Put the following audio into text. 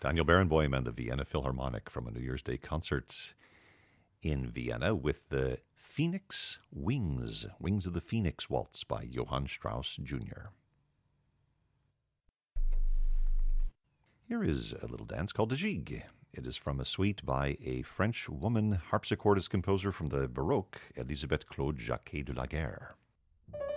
Daniel Barenboim and the Vienna Philharmonic from a New Year's Day concert in Vienna with the Phoenix Wings, Wings of the Phoenix Waltz by Johann Strauss Jr. Here is a little dance called the Gigue. It is from a suite by a French woman harpsichordist composer from the Baroque, Elisabeth Claude Jacquet de la Guerre.